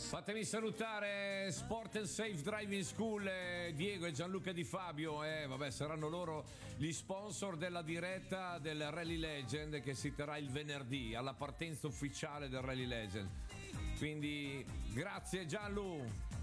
Fatemi salutare Sport and Safe Driving School, Diego e Gianluca Di Fabio. Vabbè, saranno loro gli sponsor della diretta del Rally Legend che si terrà il venerdì alla partenza ufficiale del Rally Legend. Quindi grazie Gianlu.